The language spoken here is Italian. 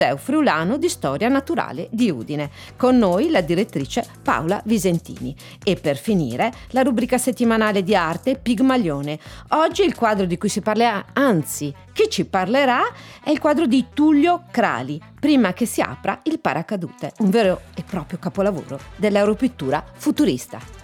Museo Friulano di Storia Naturale di Udine. Con noi la direttrice Paola Visentini. E per finire la rubrica settimanale di arte Pigmalione. Oggi il quadro di cui si parlerà, anzi, chi ci parlerà, è il quadro di Tullio Crali, Prima che si apra il paracadute, un vero e proprio capolavoro dell'europittura futurista.